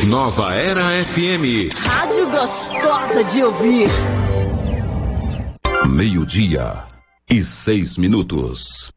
Nova Era FM. Rádio gostosa de ouvir. 12:06.